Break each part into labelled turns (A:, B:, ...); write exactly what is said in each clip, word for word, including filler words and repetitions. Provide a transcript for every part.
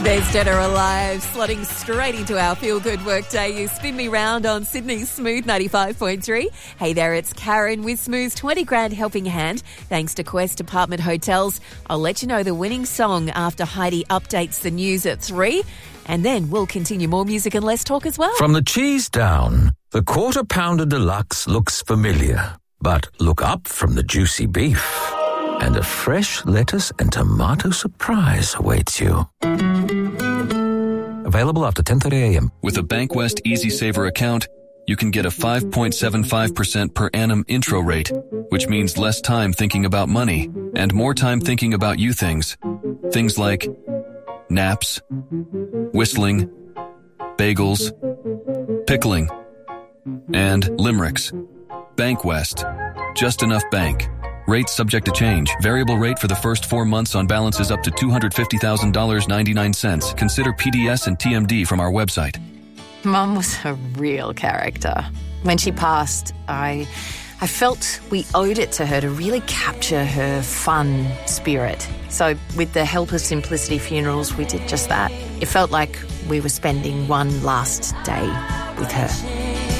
A: There's Dead or Alive, slotting straight into our feel-good workday. You spin me round on Sydney's Smooth ninety-five point three. Hey there, it's Karen with Smooth's twenty grand helping hand. Thanks to Quest Apartment Hotels. I'll let you know the winning song after Heidi updates the news at three. And then we'll continue more music and less talk as well.
B: From the cheese down, the Quarter Pounder Deluxe looks familiar. But look up from the juicy beef, and a fresh lettuce and tomato surprise awaits you. Available after ten thirty a.m.
C: With a Bankwest Easy Saver account, you can get a five point seven five percent per annum intro rate, which means less time thinking about money and more time thinking about you things. Things like naps, whistling, bagels, pickling, and limericks. Bankwest. Just enough bank. Rates subject to change. Variable rate for the first four months on balances up to two hundred fifty thousand dollars and ninety-nine cents. Consider P D S and T M D from our website.
D: Mum was a real character. When she passed, I I felt we owed it to her to really capture her fun spirit. So with the help of Simplicity Funerals, we did just that. It felt like we were spending one last day with her.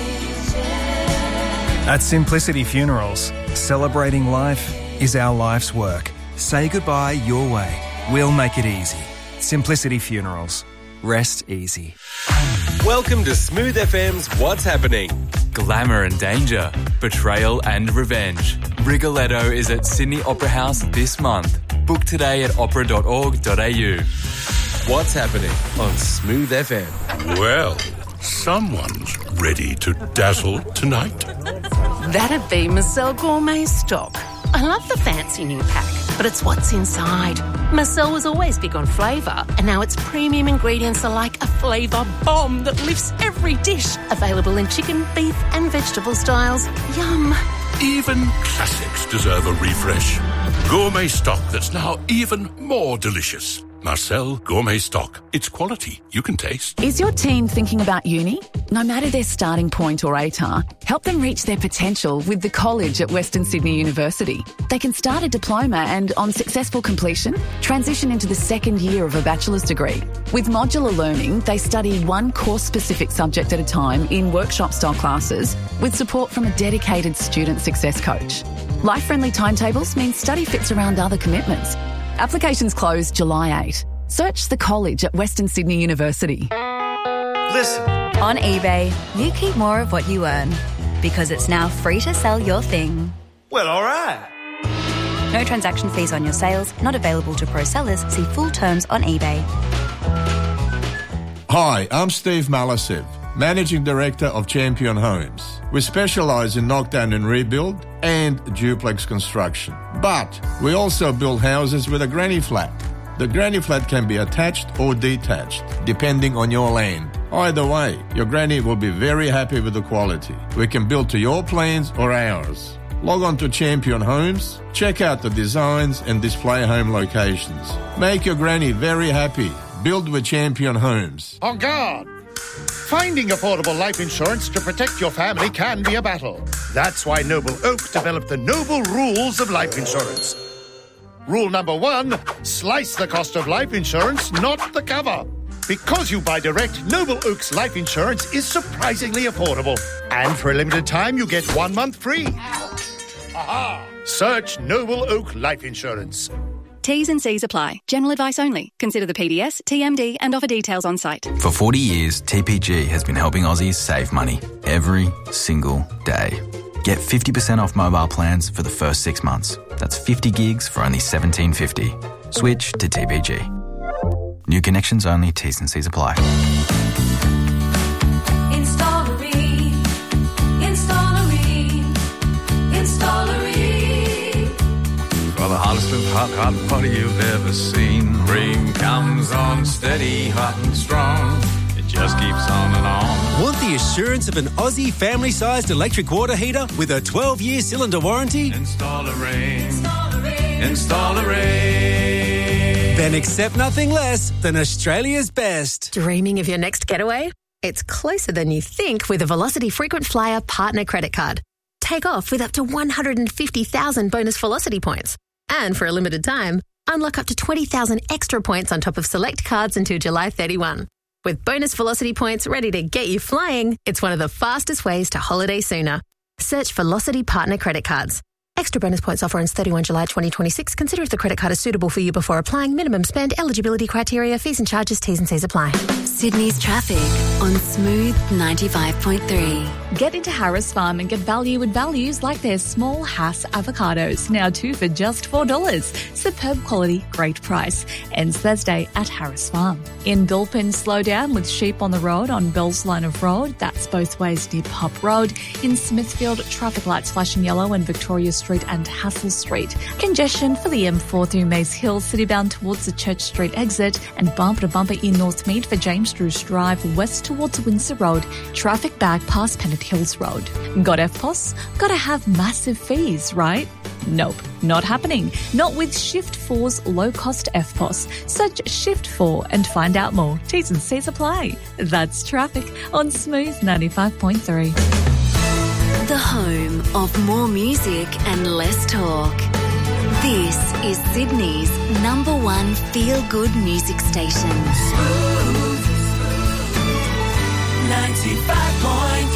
E: At Simplicity Funerals, celebrating life is our life's work. Say goodbye your way. We'll make it easy. Simplicity Funerals. Rest easy.
F: Welcome to Smooth F M's What's Happening.
G: Glamour and danger, betrayal and revenge. Rigoletto is at Sydney Opera House this month. Book today at opera dot org dot a u.
F: What's Happening on Smooth F M.
H: Well, someone's ready to dazzle tonight.
I: That'd be Marcel Gourmet Stock. I love the fancy new pack, but it's what's inside. Marcel was always big on flavour, and now its premium ingredients are like a flavour bomb that lifts every dish. Available in chicken, beef and vegetable styles. Yum.
H: Even classics deserve a refresh. Gourmet Stock that's now even more delicious. Marcel Gourmet Stock. It's quality you can taste.
J: Is your teen thinking about uni? No matter their starting point or A T A R, help them reach their potential with the college at Western Sydney University. They can start a diploma and, on successful completion, transition into the second year of a bachelor's degree. With modular learning, they study one course-specific subject at a time in workshop-style classes with support from a dedicated student success coach. Life-friendly timetables mean study fits around other commitments. Applications close July eighth. Search the college at Western Sydney University.
K: Listen. On eBay, you keep more of what you earn because it's now free to sell your thing.
L: Well, all right.
K: No transaction fees on your sales, not available to pro sellers. See full terms on eBay.
M: Hi, I'm Steve Malasiv, Managing Director of Champion Homes. We specialise in knockdown and rebuild and duplex construction. But we also build houses with a granny flat. The granny flat can be attached or detached, depending on your land. Either way, your granny will be very happy with the quality. We can build to your plans or ours. Log on to Champion Homes, check out the designs and display home locations. Make your granny very happy. Build with Champion Homes.
N: On guard! Finding affordable life insurance to protect your family can be a battle. That's why Noble Oak developed the Noble Rules of Life Insurance. Rule number one, slice the cost of life insurance, not the cover. Because you buy direct, Noble Oak's life insurance is surprisingly affordable. And for a limited time, you get one month free. Aha! Search Noble Oak Life Insurance.
O: T's and C's apply. General advice only. Consider the P D S, T M D and offer details on site.
P: For forty years, T P G has been helping Aussies save money every single day. Get fifty percent off mobile plans for the first six months. That's fifty gigs for only seventeen fifty. Switch to T P G. New connections only. T's and C's apply.
Q: Installery. Installery. Installery.
R: For the hottest of hot, hot party you've ever seen. Rain comes on steady, hot and strong. It just keeps on and on.
S: Want the assurance of an Aussie family-sized electric water heater with a twelve-year cylinder warranty?
R: Installery. Installery.
S: Then accept nothing less than Australia's best.
T: Dreaming of your next getaway? It's closer than you think with a Velocity Frequent Flyer Partner Credit Card. Take off with up to one hundred fifty thousand bonus Velocity points. And for a limited time, Unlock up to twenty thousand extra points on top of select cards until July thirty-first. With bonus Velocity points ready to get you flying, it's one of the fastest ways to holiday sooner. Search Velocity Partner Credit Cards. Extra bonus points offer ends thirty-first of July twenty twenty-six. Consider if the credit card is suitable for you before applying. Minimum spend, eligibility criteria, fees and charges, T's and C's apply.
L: Sydney's traffic on Smooth ninety-five point three.
J: Get into Harris Farm and get value with values like their small Hass avocados, now two for just four dollars. Superb quality, great price. Ends Thursday at Harris Farm. In Gulpin, slow down with sheep on the road on Bell's Line of Road. That's both ways near Pop Road. In Smithfield, traffic lights flashing yellow in Victoria Street and Hassel Street. Congestion for the M four through Maze Hill, citybound towards the Church Street exit, and bumper to bumper in Northmead for James Druce Drive west towards Windsor Road. Traffic back past Pennant Hills Road. Got F P O S? Gotta have massive fees, right? Nope, not happening. Not with Shift four's low-cost F P O S. Search Shift four and find out more. T's and C's apply. That's traffic on Smooth ninety-five point three.
L: The home of more music and less talk. This is Sydney's number one feel-good music station.
Q: Smooth ninety-five point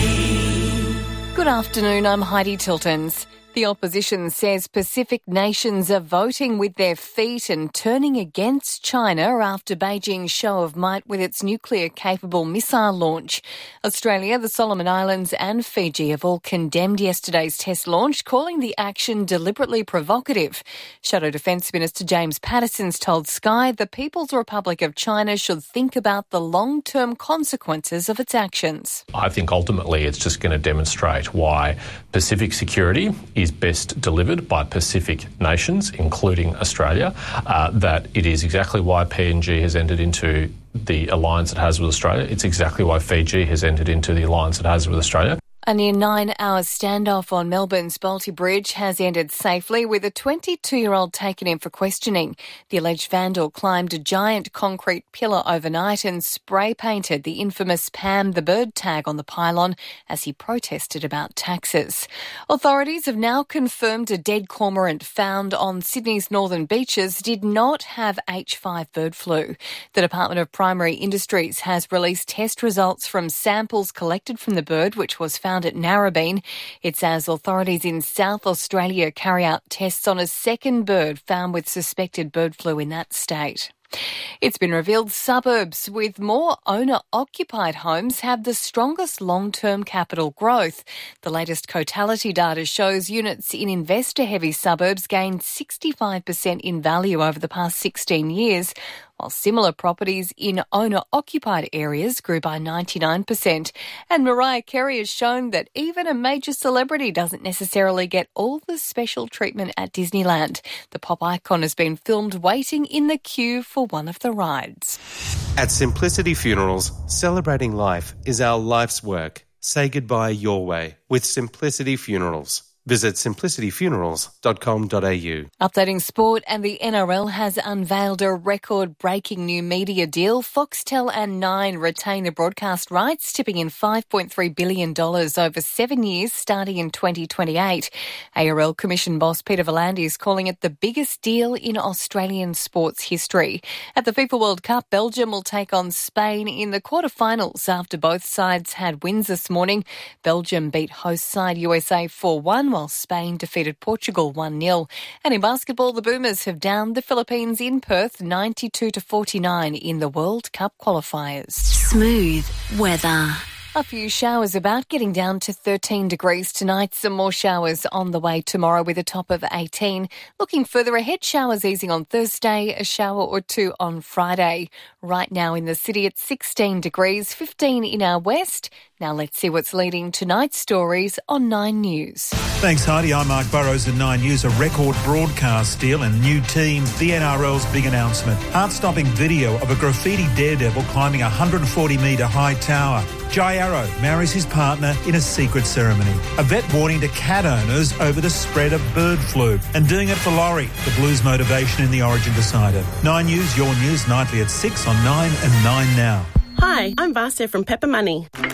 Q: three.
U: Good afternoon, I'm Heidi Tiltons. The opposition says Pacific nations are voting with their feet and turning against China after Beijing's show of might with its nuclear-capable missile launch. Australia, the Solomon Islands and Fiji have all condemned yesterday's test launch, calling the action deliberately provocative. Shadow Defence Minister James Patterson's told Sky the People's Republic of China should think about the long-term consequences of its actions.
V: I think ultimately it's just going to demonstrate why Pacific security is best delivered by Pacific nations, including Australia, uh, that it is exactly why P N G has entered into the alliance it has with Australia. It's exactly why Fiji has entered into the alliance it has with Australia.
U: A near nine-hour standoff on Melbourne's Bolte Bridge has ended safely with a twenty-two-year-old taken in for questioning. The alleged vandal climbed a giant concrete pillar overnight and spray-painted the infamous Pam the Bird tag on the pylon as he protested about taxes. Authorities have now confirmed a dead cormorant found on Sydney's northern beaches did not have H five bird flu. The Department of Primary Industries has released test results from samples collected from the bird, which was found at Narrabeen. It's as authorities in South Australia carry out tests on a second bird found with suspected bird flu in that state. It's been revealed suburbs with more owner-occupied homes have the strongest long-term capital growth. The latest Cotality data shows units in investor-heavy suburbs gained sixty-five percent in value over the past sixteen years, while similar properties in owner-occupied areas grew by ninety-nine percent. And Mariah Carey has shown that even a major celebrity doesn't necessarily get all the special treatment at Disneyland. The pop icon has been filmed waiting in the queue for one of the rides.
F: At Simplicity Funerals, celebrating life is our life's work. Say goodbye your way with Simplicity Funerals. Visit simplicity funerals dot com dot a u.
U: Updating sport, and the N R L has unveiled a record-breaking new media deal. Foxtel and Nine retain the broadcast rights, tipping in five point three billion dollars over seven years starting in twenty twenty-eight. A R L Commission boss Peter V'landys is calling it the biggest deal in Australian sports history. At the FIFA World Cup, Belgium will take on Spain in the quarterfinals after both sides had wins this morning. Belgium beat host side U S A four one, while Spain defeated Portugal one nil. And in basketball, the Boomers have downed the Philippines in Perth ninety-two to forty-nine in the World Cup qualifiers.
L: Smooth weather.
U: A few showers about, getting down to thirteen degrees tonight. Some more showers on the way tomorrow with a top of eighteen. Looking further ahead, showers easing on Thursday, a shower or two on Friday. Right now in the city it's sixteen degrees, fifteen in our west. Now let's see what's leading tonight's stories on Nine News.
W: Thanks, Heidi. I'm Mark Burrows at Nine News. A record broadcast deal and new team. The N R L's big announcement. Heart-stopping video of a graffiti daredevil climbing a one hundred forty metre high tower. Jai Arrow marries his partner in a secret ceremony. A vet warning to cat owners over the spread of bird flu. And doing it for Laurie, the Blues motivation in the Origin decider. Nine News, your news nightly at six on Nine and Nine Now.
X: Hi, I'm Vasya from Pepper Money.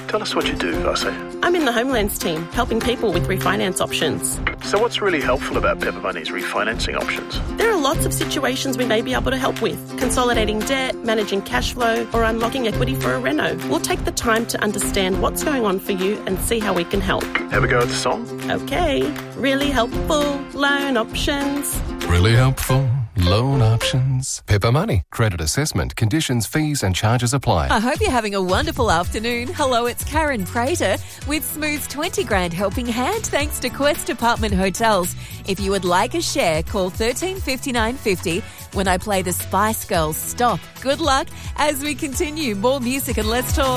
A: Tell us what you do, Vase.
B: I'm in the Homelands team, helping people with refinance options.
A: So what's really helpful about Pepper Money's refinancing options?
B: There are lots of situations we may be able to help with. Consolidating debt, managing cash flow, or unlocking equity for a reno. We'll take the time to understand what's going on for you and see how we can help.
A: Have a go at the song?
B: Okay. Really helpful loan options.
C: Really helpful loan options. Pepper Money. Credit assessment. Conditions, fees and charges apply.
X: I hope you're having a wonderful afternoon. Hello, it's Karen Prater with Smooth's twenty grand helping hand thanks to Quest Apartment Hotels. If you would like a share, call thirteen fifty-nine fifty when I play the Spice Girls Stop. Good luck as we continue. More music and less talk.